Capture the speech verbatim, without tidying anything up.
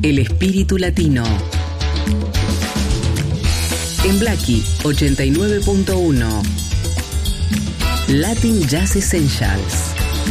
el espíritu latino. En Blackie ochenta y nueve punto uno. Latin Jazz Essentials.